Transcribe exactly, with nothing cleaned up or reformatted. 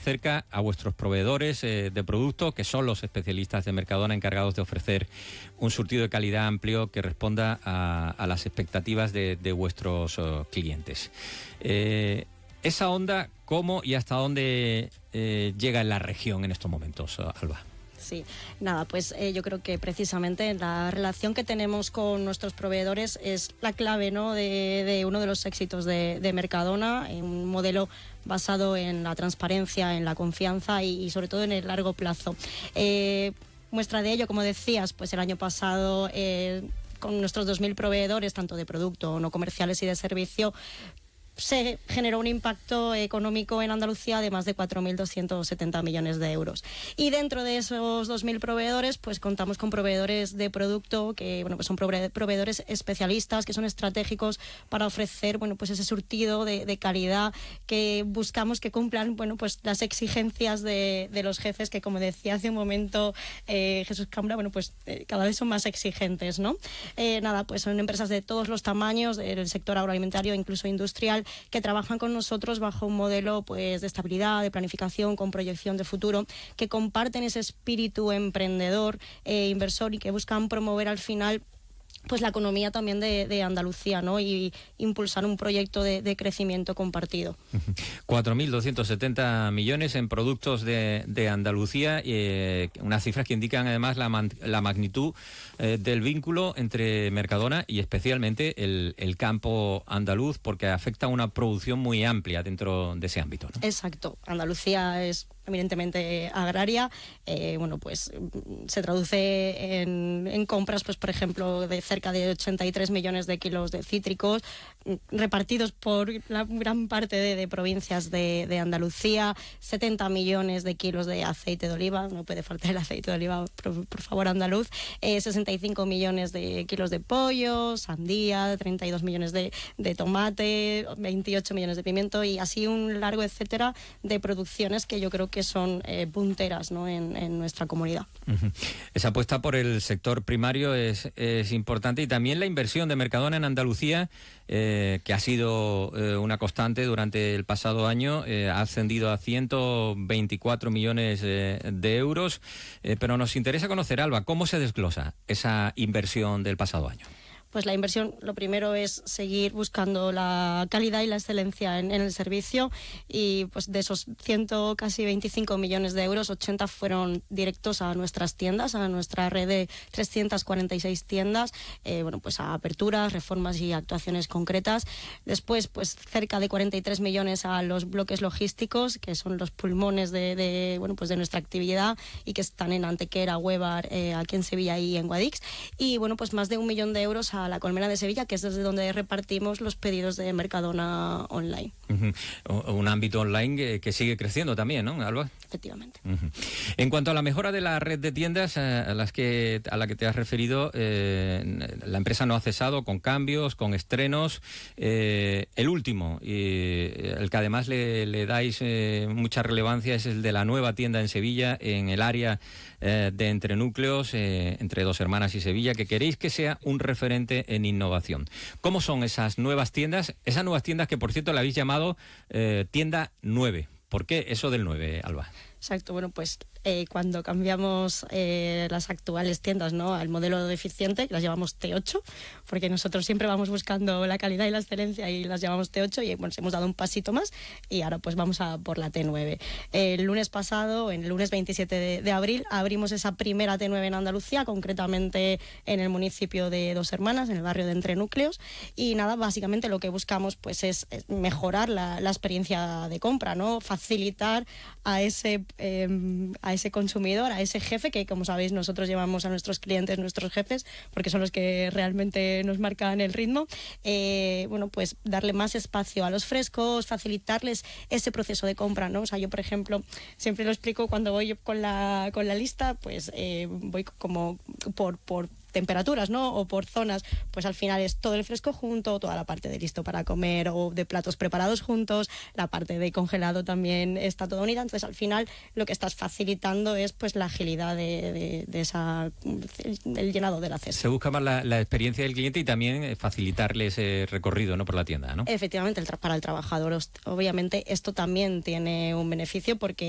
cerca a vuestros proveedores eh, de producto, que son los especialistas de Mercadona encargados de ofrecer un surtido de calidad amplio que responda a, a las expectativas de, de vuestros uh, clientes. Eh, esa onda, ¿cómo y hasta dónde eh, llega en la región en estos momentos, uh, Alba? Sí, nada, pues eh, yo creo que precisamente la relación que tenemos con nuestros proveedores es la clave, ¿no?, de, de uno de los éxitos de, de Mercadona, un modelo basado en la transparencia, en la confianza y, y sobre todo en el largo plazo. Eh, muestra de ello, como decías, pues el año pasado eh, con nuestros dos mil proveedores, tanto de producto, no comerciales y de servicio, se generó un impacto económico en Andalucía de más de cuatro mil doscientos setenta millones de euros. Y dentro de esos dos mil proveedores, pues contamos con proveedores de producto que, bueno, pues son proveedores especialistas, que son estratégicos para ofrecer, bueno, pues ese surtido de, de calidad que buscamos que cumplan, bueno, pues las exigencias de, de los jefes, que, como decía hace un momento eh, Jesús Cambra, bueno, pues eh, cada vez son más exigentes, ¿no? Eh, nada, pues son empresas de todos los tamaños, del sector agroalimentario, incluso industrial, que trabajan con nosotros bajo un modelo, pues, de estabilidad, de planificación, con proyección de futuro, que comparten ese espíritu emprendedor e inversor y que buscan promover al final, pues, la economía también de, de Andalucía, ¿no?, y impulsar un proyecto de, de crecimiento compartido. cuatro mil doscientos setenta millones en productos de, de Andalucía, eh, unas cifras que indican además la, man, la magnitud eh, del vínculo entre Mercadona y especialmente el, el campo andaluz, porque afecta a una producción muy amplia dentro de ese ámbito, ¿no? Exacto. Andalucía es eminentemente agraria, eh, bueno, pues se traduce en, en compras, pues, por ejemplo, de cerca de ochenta y tres millones de kilos de cítricos, repartidos por la gran parte de, de provincias de, de Andalucía, setenta millones de kilos de aceite de oliva, no puede faltar el aceite de oliva, por, por favor, andaluz, eh, sesenta y cinco millones de kilos de pollo, sandía, treinta y dos millones de, de tomate, veintiocho millones de pimiento, y así un largo etcétera de producciones que yo creo que son eh, punteras, ¿no?, en, en nuestra comunidad. Uh-huh. Esa apuesta por el sector primario es, es importante, y también la inversión de Mercadona en Andalucía, eh, que ha sido eh, una constante durante el pasado año, eh, ha ascendido a ciento veinticuatro millones eh, de euros, eh, pero nos interesa conocer, Alba, ¿cómo se desglosa esa inversión del pasado año? Pues la inversión, lo primero es seguir buscando la calidad y la excelencia en, en el servicio, y pues de esos ciento casi veinticinco millones de euros, ochenta fueron directos a nuestras tiendas, a nuestra red de trescientas cuarenta y seis tiendas, eh, bueno, pues a aperturas, reformas y actuaciones concretas. Después, pues cerca de cuarenta y tres millones a los bloques logísticos, que son los pulmones de, de, bueno, pues de nuestra actividad, y que están en Antequera, Huévar, eh, aquí en Sevilla y en Guadix. Y bueno, pues más de un millón de euros a a la Colmena de Sevilla, que es desde donde repartimos los pedidos de Mercadona online. Uh-huh. Un ámbito online que, que sigue creciendo también, ¿no, Alba? Efectivamente. Uh-huh. En cuanto a la mejora de la red de tiendas a las que a la que te has referido, eh, la empresa no ha cesado con cambios, con estrenos. Eh, el último, y el que además le, le dais eh, mucha relevancia, es el de la nueva tienda en Sevilla, en el área eh, de Entrenúcleos, eh, entre Dos Hermanas y Sevilla, que queréis que sea un referente en innovación. ¿Cómo son esas nuevas tiendas? Esas nuevas tiendas que, por cierto, le habéis llamado eh, tienda nueve. ¿Por qué eso del nueve, Alba? Exacto, bueno, pues eh, cuando cambiamos eh, las actuales tiendas, ¿no?, al modelo deficiente, que las llamamos T ocho, porque nosotros siempre vamos buscando la calidad y la excelencia y las llamamos T ocho, y bueno, hemos dado un pasito más y ahora pues vamos a por la T nueve. El lunes pasado, en el lunes veintisiete de, de abril, abrimos esa primera T nueve en Andalucía, concretamente en el municipio de Dos Hermanas, en el barrio de Entrenúcleos, y nada, básicamente lo que buscamos pues es, es mejorar la, la experiencia de compra, ¿no?, facilitar a ese Eh, a ese consumidor, a ese jefe, que, como sabéis, nosotros llevamos a nuestros clientes, nuestros jefes, porque son los que realmente nos marcan el ritmo, eh, bueno, pues darle más espacio a los frescos, facilitarles ese proceso de compra, ¿no? O sea, yo, por ejemplo, siempre lo explico cuando voy con la, con la lista, pues eh, voy como por, por temperaturas, ¿no?, o por zonas, pues al final es todo el fresco junto, toda la parte de listo para comer o de platos preparados juntos, la parte de congelado también está toda unida. Entonces, al final lo que estás facilitando es pues la agilidad de, de, de esa el llenado de la cesta. Se busca más la, la experiencia del cliente y también facilitarle ese recorrido, ¿no?, por la tienda, ¿no? Efectivamente, el tra- para el trabajador, obviamente esto también tiene un beneficio, porque